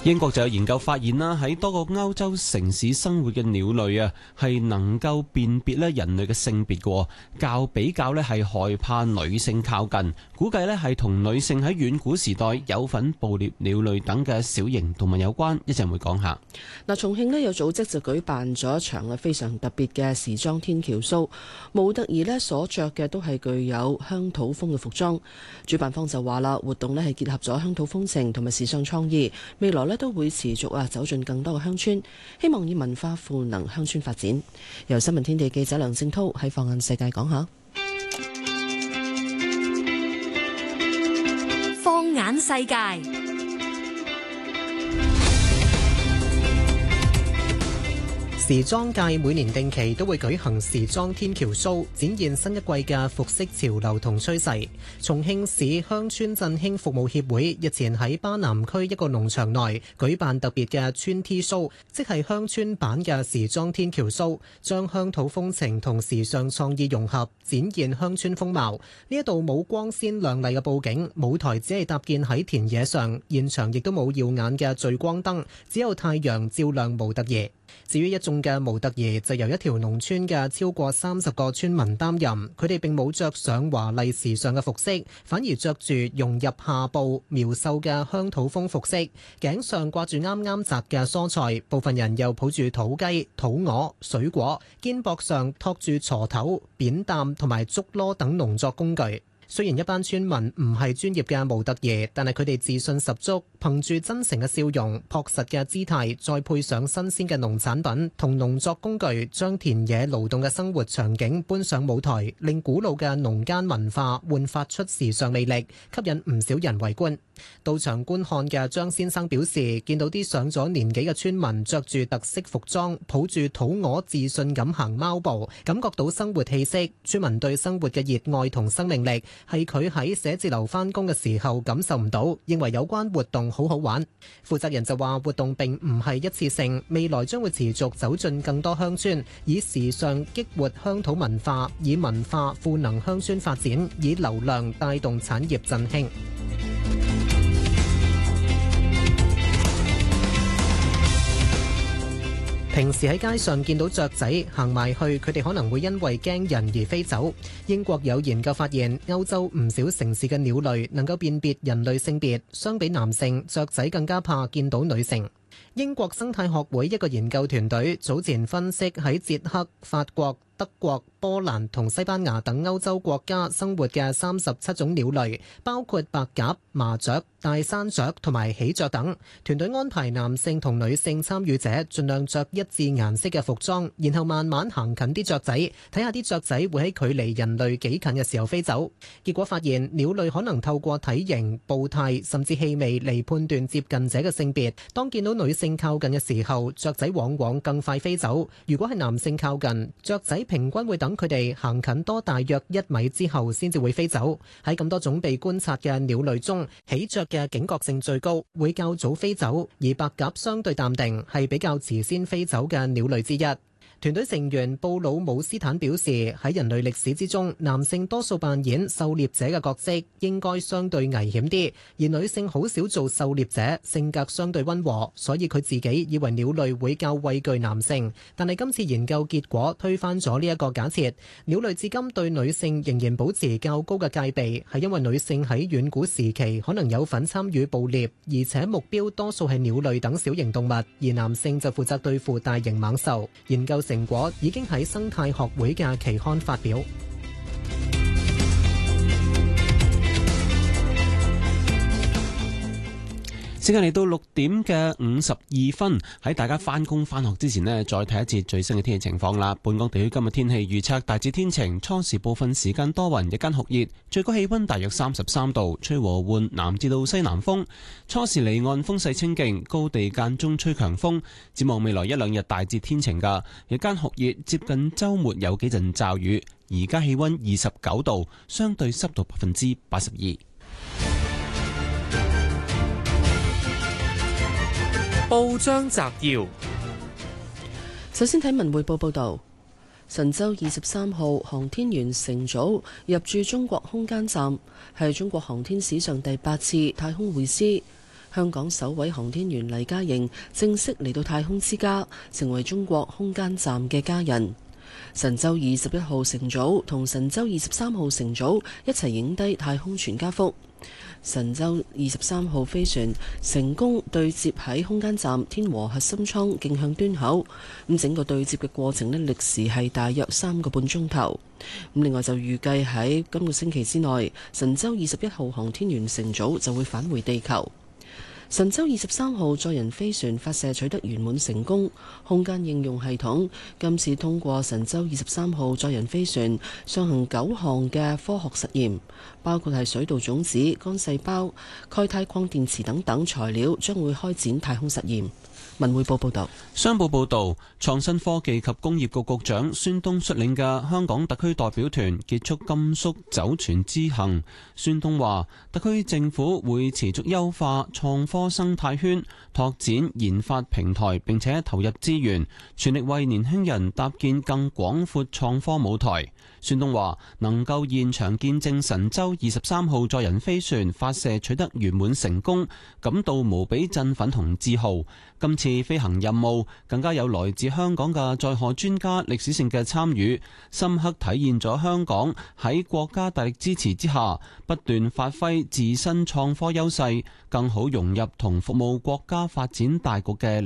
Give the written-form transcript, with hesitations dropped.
英國就有研究發現啦，喺多個歐洲城市生活嘅鳥類啊，係能夠辨別咧人類嘅性別嘅，比較咧係害怕女性靠近，估計咧係同女性喺遠古時代有份捕獵鳥類等嘅小型動物有關。一陣會講下。 嗱，重慶咧有組織就舉辦咗一場非常特別嘅時裝天橋 show， 模特兒咧所着嘅都係具有鄉土風嘅服裝。主辦方就話啦，活動咧係結合咗鄉土風情同埋時尚創意，未來咧都會持續走進更多嘅鄉村，希望以文化賦能鄉村發展。由新聞天地記者梁正濤喺放眼世界講下。 放眼世界。 時裝界每年定期都會舉行時裝天橋 show， 展現新一季嘅服飾潮流同趨勢。重慶市鄉村振興服務協會日前喺巴南區一個農場內舉辦特別嘅村 T show， 即係鄉村版嘅時裝天橋 show， 將鄉土風情同時尚創意融合，展現鄉村風貌。呢一度冇光鮮亮麗嘅佈景，舞台只係搭建喺田野上，現場亦都冇耀眼嘅聚光燈，只有太陽照亮模特兒。至於一眾嘅模特兒就由一條農村嘅超過30個村民擔任，佢哋並冇着上華麗時尚嘅服飾，反而着住融入下部苗秀嘅鄉土風服飾，頸上掛住啱啱摘嘅蔬菜，部分人又抱住土雞、土鵝、水果，肩膊上托住鋤頭、扁擔同埋竹籮等農作工具。雖然一班村民唔係專業嘅模特兒，但係佢哋自信十足，憑住真誠嘅笑容、樸實嘅姿態，再配上新鮮嘅農產品同農作工具，將田野勞動嘅生活場景搬上舞台，令古老嘅農間文化煥發出時尚魅力，吸引唔少人圍觀。到場觀看嘅張先生表示，見到啲上咗年紀嘅村民着住特色服裝，抱住土鵝，自信咁行貓步，感覺到生活氣息。村民對生活嘅熱愛同生命力係佢喺寫字樓返工嘅時候感受唔到，認為有關活動好好玩。負責人就話，活動並唔係一次性，未來將會持續走進更多鄉村，以時尚激活鄉土文化，以文化賦能鄉村發展，以流量帶動產業振興。平時喺街上見到雀仔行埋去，佢哋可能會因為驚人而飛走。英國有研究發現，歐洲唔少城市嘅鳥類能夠辨別人類性別，相比男性，雀仔更加怕見到女性。英國生態學會一個研究團隊早前分析喺捷克、法國、德國、波蘭同西班牙等歐洲國家生活嘅37種鳥類，包括白鴿、麻雀、大山雀同埋喜鵲等。團隊安排男性同女性參與者盡量着一致顏色嘅服裝，然後慢慢行近啲雀仔，睇下啲雀仔會喺距離人類幾近嘅時候飛走。結果發現，鳥類可能透過體型、步態甚至氣味嚟判斷接近者嘅性別。當見到女性靠近嘅時候，雀仔往往更快飛走。如果係男性靠近，雀仔平均會等佢哋行近多大約1米之後先至會飛走。喺咁多種被觀察嘅鳥類中，喜鵲嘅警覺性最高，會較早飛走，而白鴿相對淡定，係比較遲先飛走嘅鳥類之一。團隊成員布魯姆斯坦表示，喺人類歷史之中，男性多數扮演狩獵者嘅角色，應該相對危險啲，而女性好少做狩獵者，性格相對溫和，所以佢自己以為鳥類會較畏懼男性。但係今次研究結果推翻咗呢一個假設，鳥類至今對女性仍然保持較高嘅戒備，係因為女性喺遠古時期可能有份參與捕獵，而且目標多數係鳥類等小型動物，而男性就負責對付大型猛獸。研究成果已經喺生態學會嘅期刊發表。 時間嚟到6點嘅52分，喺大家返工返學之前呢，再睇一次最新嘅天氣情況啦。本港地區今日天氣預測大致天晴，初時部分時間多雲，日間酷熱，最高氣溫大約33度，吹和緩南至到西南風。初時離岸風勢清勁，高地間中吹強風。展望未來一兩日大致天晴㗎，日間酷熱，接近週末有幾陣驟雨。而家氣溫29度，相對濕度82%。 報章摘要： 首先睇文匯報報道，神舟23號航天員乘組入駐中國空間站，係中國航天史上第8次太空會師。 香港首位航天員黎嘉瑩正式嚟到太空之家，成為中國空間站嘅家人。神舟21號乘組同神舟23號乘組一齊影低太空全家福。神舟23號飛船成功對接喺空間站天和核心艙徑向端口，咁整個對接嘅過程呢，歷時係大約3個半鐘頭。咁另外就預計喺今個星期之內，神舟21號航天員乘組就會返回地球。神舟23號載人飛船發射取得圓滿成功，空間應用系統今次通過神舟23號載人飛船上行9項嘅科學實驗，包括係水稻種子、乾細胞、鈣鈦礦電池等等材料，將會開展太空實驗。文匯報報道。 商報報道，創新科技及工業局局長孫東率領嘅香港特區代表團結束甘肅酒泉之行。孫東話，特區政府會持續優化創科生態圈，拓展研發平台，並且投入資源，全力為年輕人搭建更廣闊創科舞台。孫東話，能夠現場見證神舟23號載人飛船發射取得圓滿成功，感到無比振奮同自豪。今次飛行任務更加有來自香港嘅載荷專家歷史性嘅參與，深刻體現咗香港喺國家大力支持之下，不斷發揮自身創科優勢，更好融入同服務國家發展大局嘅